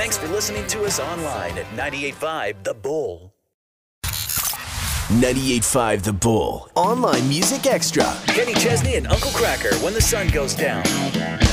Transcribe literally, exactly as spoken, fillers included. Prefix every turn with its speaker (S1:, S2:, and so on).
S1: Thanks for listening to us online at ninety-eight point five The Bull.
S2: ninety-eight point five The Bull. Online Music Extra.
S1: Kenny Chesney and Uncle Kracker, When the Sun Goes Down.